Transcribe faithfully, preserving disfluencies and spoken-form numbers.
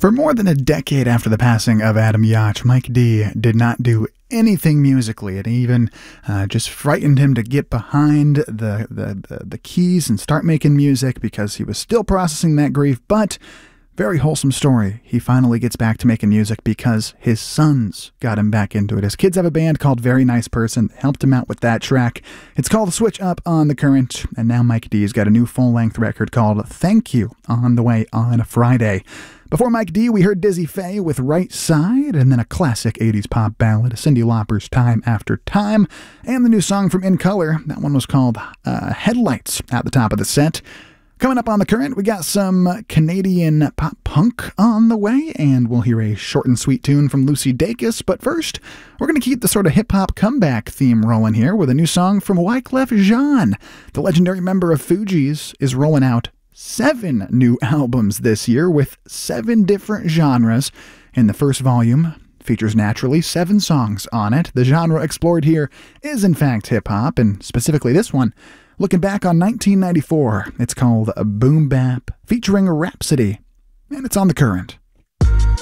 For more than a decade after the passing of Adam Yauch, Mike D did not do anything musically. It even uh, just frightened him to get behind the, the, the, the keys and start making music because he was still processing that grief, but very wholesome story. He finally gets back to making music because his sons got him back into it. His kids have a band called Very Nice Person that helped him out with that track. It's called Switch Up on The Current, and now Mike D's got a new full-length record called Thank You on the way on Friday. Before Mike D, we heard Dizzy Faye with Right Side, and then a classic eighties pop ballad, Cyndi Lauper's Time After Time, and the new song from In Color. That one was called uh, Headlights at the top of the set. Coming up on The Current, we got some Canadian pop punk on the way, and we'll hear a short and sweet tune from Lucy Dacus. But first, we're going to keep the sort of hip-hop comeback theme rolling here with a new song from Wyclef Jean. The legendary member of Fugees is rolling out seven new albums this year with seven different genres. And the first volume features naturally seven songs on it. The genre explored here is in fact hip-hop, and specifically this one, looking back on nineteen ninety-four. It's called Boom Bap, featuring Rhapsody, and it's on The Current.